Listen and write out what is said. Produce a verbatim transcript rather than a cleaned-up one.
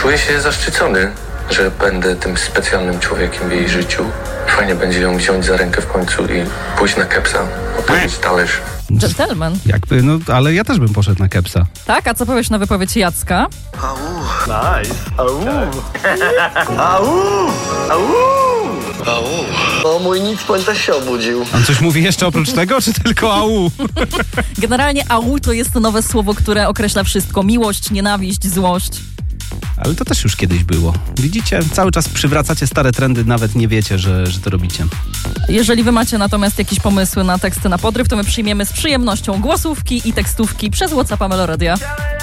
Czuję się zaszczycony, że będę tym specjalnym człowiekiem w jej życiu. Fajnie będzie ją wziąć za rękę w końcu i pójść na kepsa, opowiedzieć talerz. Gentleman. Jakby, no, ale ja też bym poszedł na kepsa. Tak, a co powiesz na wypowiedź Jacka? Au. Nice. Au. Au. Au. Au. O, mój Nicpoń też się obudził. On coś mówi jeszcze oprócz tego, czy tylko au? Generalnie au to jest to nowe słowo, które określa wszystko. Miłość, nienawiść, złość. Ale to też już kiedyś było. Widzicie? Cały czas przywracacie stare trendy, nawet nie wiecie, że, że to robicie. Jeżeli wy macie natomiast jakieś pomysły na teksty na podryw, to my przyjmiemy z przyjemnością głosówki i tekstówki przez WhatsAppa Meloradia.